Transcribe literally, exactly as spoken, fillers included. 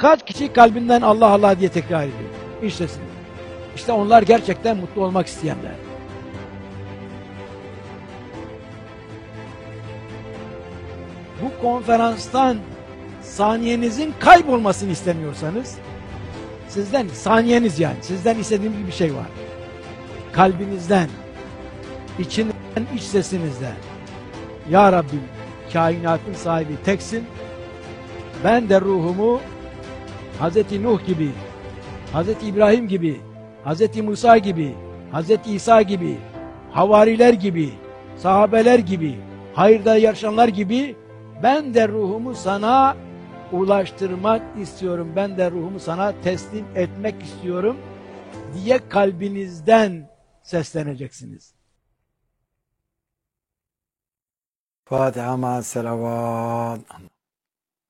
Kaç kişi kalbinden Allah Allah diye tekrar ediyor? İşte, işte onlar gerçekten mutlu olmak isteyenler. Bu konferanstan saniyenizin kaybolmasını istemiyorsanız, sizden, saniyeniz yani, sizden istediğim bir şey var. Kalbinizden, içinden, iç sesinizden, Ya Rabbim, kainatın sahibi teksin, ben de ruhumu Hazreti Nuh gibi, Hazreti İbrahim gibi, Hazreti Musa gibi, Hazreti İsa gibi, havariler gibi, sahabeler gibi, hayırda yarışanlar gibi, ben de ruhumu sana ulaştırmak istiyorum, ben de ruhumu sana teslim etmek istiyorum diye kalbinizden sesleneceksiniz. Fatiha ma selavat.